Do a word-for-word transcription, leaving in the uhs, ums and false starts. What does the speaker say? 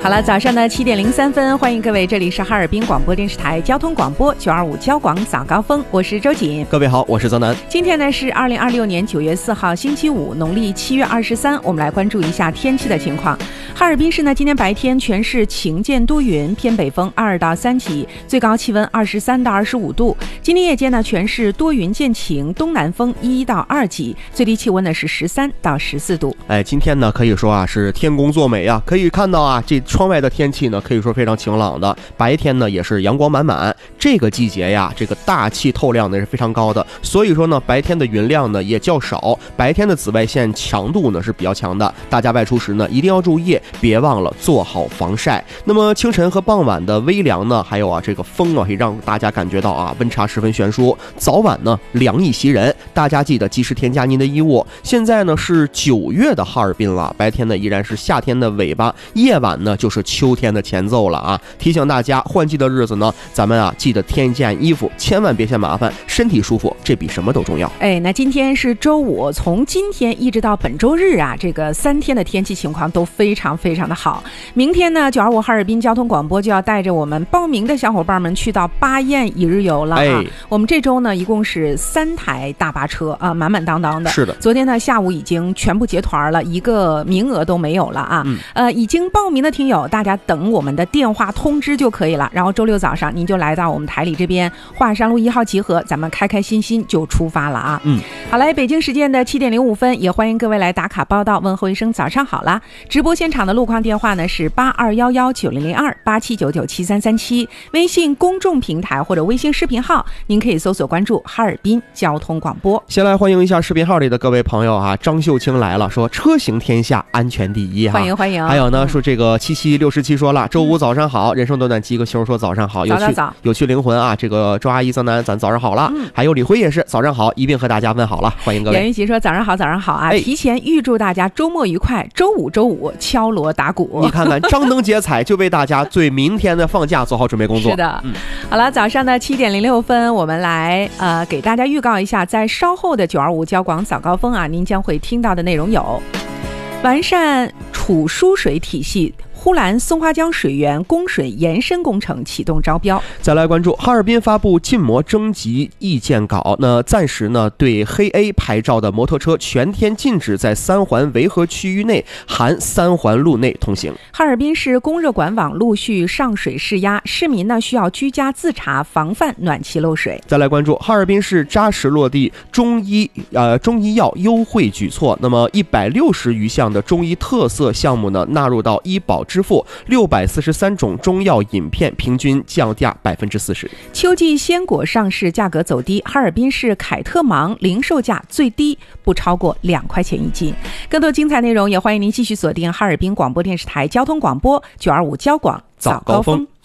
好了，早上的七点零三分，欢迎各位，这里是哈尔滨广播电视台交通广播九二五交广早高峰，我是周瑾。 各位好，我是泽南。 今天呢是二零二六年九月四号星期五，农历七月二十三，我们来关注一下天气的情况。哈尔滨市呢今天白天全市晴间多云，偏北风二到三级，最高气温二十三到二十五度。今天夜间呢全市多云见晴，东南风一到二级，最低气温呢是十三到十四度。 哎，今天呢可以说啊是天公作美啊，可以看到啊这窗外的天气呢可以说非常晴朗的，白天呢也是阳光满满。这个季节呀，这个大气透量呢是非常高的，所以说呢白天的云量呢也较少，白天的紫外线强度呢是比较强的。大家外出时呢一定要注意，别忘了做好防晒。那么清晨和傍晚的微凉呢，还有啊这个风啊，也让大家感觉到啊温差十分悬殊。早晚呢凉意袭人，大家记得及时添加您的衣物。现在呢是九月的哈尔滨了，白天呢依然是夏天的尾巴，夜晚呢就是秋天的前奏了啊！提醒大家，换季的日子呢，咱们啊记得添一件衣服，千万别嫌麻烦，身体舒服这比什么都重要。 哎，那今天是周五，从今天一直到本周日啊，这个三天的天气情况都非常非常的好。明天呢，九二五哈尔滨交通广播就要带着我们报名的小伙伴们去到巴彦一日游了啊！哎、我们这周呢一共是三台大巴车啊，满满当当的。 是的， 昨天呢下午已经全部结团了，一个名额都没有了啊！嗯、呃，已经报名的听友，大家等我们的电话通知就可以了。然后周六早上您就来到我们台里这边华山路一号集合，咱们开开心心就出发了啊！嗯，好嘞，北京时间的七点零五分，也欢迎各位来打卡报道，问候一声早上好啦。直播现场的路况电话呢是八二幺幺九零零二八七九九七三三七，微信公众平台或者微信视频号，您可以搜索关注哈尔滨交通广播。 先来欢迎一下视频号里的各位朋友啊，张秀清来了，说车行天下，安全第一哈， 欢迎欢迎。 还有呢，说这个七七六十七说了，周五早上好，人生短短几个熊说早上好，有趣有趣灵魂啊，这个周阿姨泽南咱早上好了，嗯、还有李辉也是早上好，一并和大家问好了，欢迎各位。 严玉琪说早上好早上好啊，哎、提前预祝大家周末愉快，周五周五敲锣打鼓。 你看看张灯结彩，就为大家对明天的放假做好准备工作。 是的，嗯、好了，早上的七点零六分，我们来呃给大家预告一下，在稍后的九二五交广早高峰啊，您将会听到的内容有：完善储输水体系。呼兰松花江水源供水延伸工程启动招标。 再来关注哈尔滨发布禁摩征集意见稿，那暂时呢对黑 A 牌照的摩托车全天禁止在三环维和区域内含三环路内通行。 哈尔滨市供热管网陆续上水释压，市民呢需要居家自查，防范暖气漏水。 再来关注哈尔滨市扎实落地中医呃中医药优惠举措，那么一百六十余项的中医特色项目呢纳入到医保支付，六百四十三种中药饮片平均降价百分之四十。 秋季鲜果上市价格走低，哈尔滨市凯特芒零售价最低不超过两块钱一斤。更多精彩内容也欢迎您继续锁定哈尔滨广播电视台交通广播九二五交广早高峰。